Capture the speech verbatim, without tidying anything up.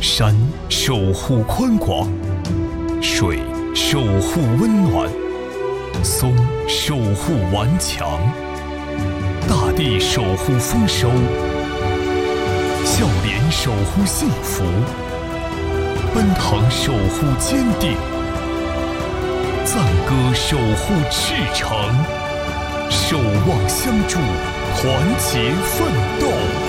山守护宽广，水守护温暖，松守护顽强，大地守护丰收，笑脸守护幸福，奔腾守护坚定，赞歌守护赤诚，守望相助，团结奋斗。